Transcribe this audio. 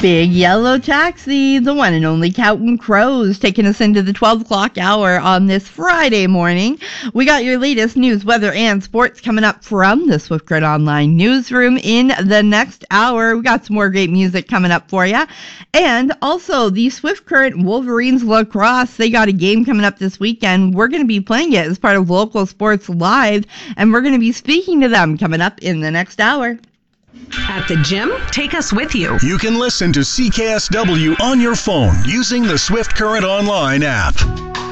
Big Yellow Taxi, the one and only Counting Crows, taking us into the 12 o'clock hour on this Friday morning. We got your latest news, weather, and sports coming up from the Swift Current Online newsroom in the next hour. We got some more great music coming up for you. And also, the Swift Current Wolverines lacrosse, they got a game coming up this weekend. We're going to be playing it as part of Local Sports Live, and we're going to be speaking to them coming up in the next hour. At the gym, take us with you. You can listen to CKSW on your phone using the Swift Current Online app.